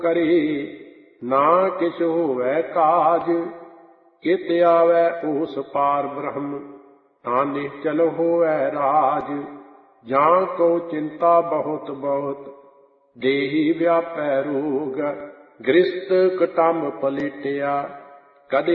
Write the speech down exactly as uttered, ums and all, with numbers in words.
ਕਰੇ, ਨਾ ਕਿਛ ਹੋਵੈ ਕਾਜ। ਕਿਤ ਆਵੈ ਉਸ ਪਾਰ ਬ੍ਰਹਮ, ਤਾਂ ਨਿਸ਼ਚਲ ਹੋਵੈ ਰਾਜ। ਜਾਂ ਕੋ ਚਿੰਤਾ ਬਹੁਤ ਬਹੁਤ, ਦੇਹੀ ਵਿਆਪੈ ਰੋਗ। ਗ੍ਰਸਤ ਕੁਟੰਬ ਪਲਟਿਆ, ਕਦੇ